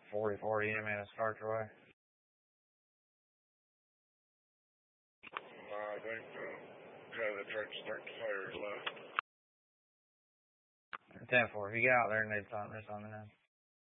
40-40, you man, start your way. I think the guy that tried to start the fire is left. 10-4, if you get out there and there's something in.